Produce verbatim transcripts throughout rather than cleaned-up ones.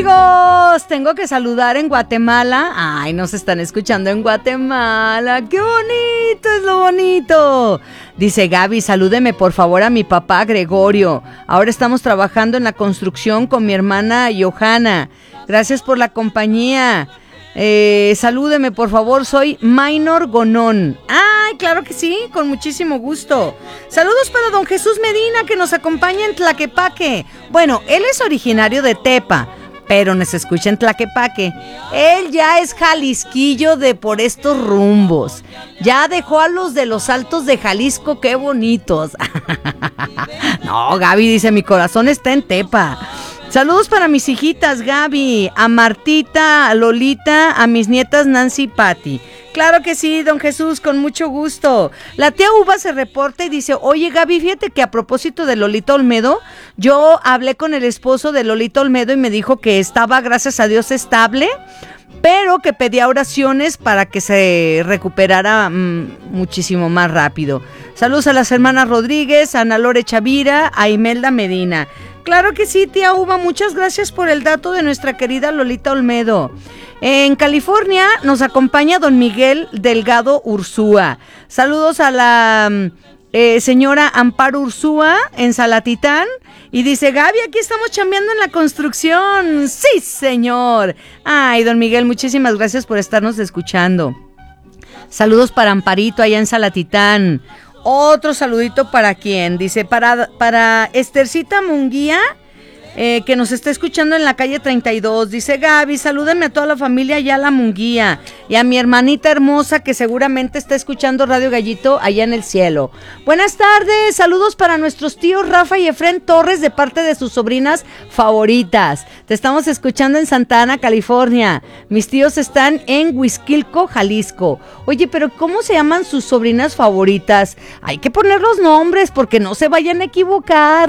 amigos, tengo que saludar en Guatemala. Ay, nos están escuchando en Guatemala. ¡Qué bonito es lo bonito! Dice Gaby, salúdeme por favor a mi papá Gregorio. Ahora estamos trabajando en la construcción con mi hermana Johanna. Gracias por la compañía. Eh, salúdeme por favor, soy Minor Gonón. Ay, claro que sí, con muchísimo gusto. Saludos para don Jesús Medina, que nos acompaña en Tlaquepaque. Bueno, él es originario de Tepa, pero nos escucha en Tlaquepaque. Él ya es jalisquillo de por estos rumbos. Ya dejó a los de los Altos de Jalisco, qué bonitos. No, Gaby dice, mi corazón está en Tepa. Saludos para mis hijitas Gaby, a Martita, a Lolita, a mis nietas Nancy y Patti. Claro que sí, don Jesús, con mucho gusto. La tía Uva se reporta y dice, oye Gaby, fíjate que a propósito de Lolita Olmedo, yo hablé con el esposo de Lolita Olmedo y me dijo que estaba, gracias a Dios, estable, pero que pedía oraciones para que se recuperara mmm, muchísimo más rápido. Saludos a las hermanas Rodríguez, a Ana Lore Chavira, a Imelda Medina. Claro que sí, tía Uva, muchas gracias por el dato de nuestra querida Lolita Olmedo. En California nos acompaña don Miguel Delgado Ursúa. Saludos a la eh, señora Amparo Ursúa en Salatitán. Y dice, Gaby, aquí estamos chambeando en la construcción. ¡Sí, señor! Ay, don Miguel, muchísimas gracias por estarnos escuchando. Saludos para Amparito allá en Salatitán. Otro saludito para quién, dice, para, para Estercita Munguía, eh, que nos está escuchando en la calle treinta y dos. Dice, Gaby, salúdame a toda la familia allá a la Munguía y a mi hermanita hermosa que seguramente está escuchando Radio Gallito allá en el cielo. Buenas tardes, saludos para nuestros tíos Rafa y Efrén Torres de parte de sus sobrinas favoritas. Te estamos escuchando en Santa Ana, California. Mis tíos están en Huizquilco, Jalisco. Oye, pero ¿cómo se llaman sus sobrinas favoritas? Hay que poner los nombres porque no se vayan a equivocar.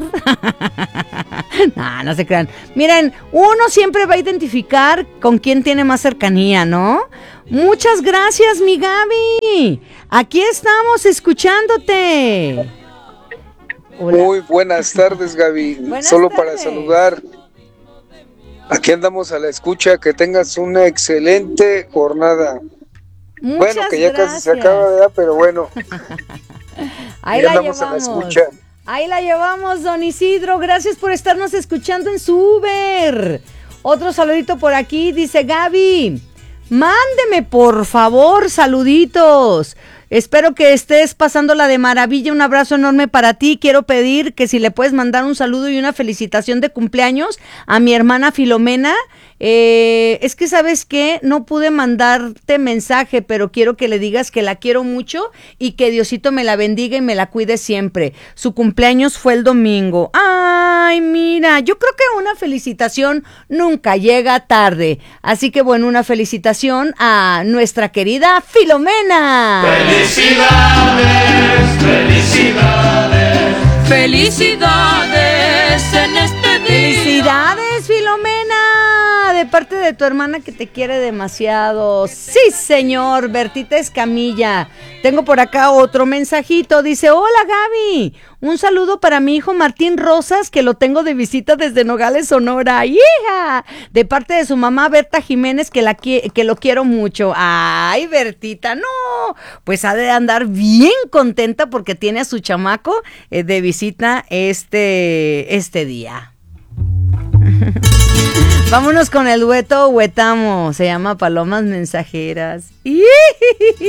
No, no se crean. Miren, uno siempre va a identificar con quién tiene más cercanía, ¿no? Muchas gracias, mi Gaby. Aquí estamos escuchándote. Hola. Muy buenas tardes, Gaby. Buenas Solo tardes. Para saludar. Aquí andamos a la escucha. Que tengas una excelente jornada. Muchas bueno, que ya gracias. Casi se acaba, ¿verdad? Pero bueno. Ahí la andamos llevamos. A la escucha. Ahí la llevamos, don Isidro. Gracias por estarnos escuchando en su Uber. Otro saludito por aquí. Dice Gaby, mándeme por favor saluditos. Espero que estés pasándola de maravilla. Un abrazo enorme para ti. Quiero pedir que si le puedes mandar un saludo y una felicitación de cumpleaños a mi hermana Filomena. Eh, es que sabes que no pude mandarte mensaje, pero quiero que le digas que la quiero mucho y que Diosito me la bendiga y me la cuide siempre. Su cumpleaños fue el domingo. Ay, mira, yo creo que una felicitación nunca llega tarde. Así que bueno, una felicitación a nuestra querida Filomena. Felicidades, felicidades, felicidades en este día. Felicidades, Filomena, de parte de tu hermana que te quiere demasiado. Sí, señor, Bertita Escamilla. Tengo por acá otro mensajito. Dice, hola, Gaby. Un saludo para mi hijo Martín Rosas, que lo tengo de visita desde Nogales, Sonora. ¡Hija! De parte de su mamá Berta Jiménez, que, la, que lo quiero mucho. ¡Ay, Bertita! ¡No! Pues ha de andar bien contenta porque tiene a su chamaco eh, de visita este, este día. Vámonos con el dueto Huetamo. Se llama Palomas Mensajeras.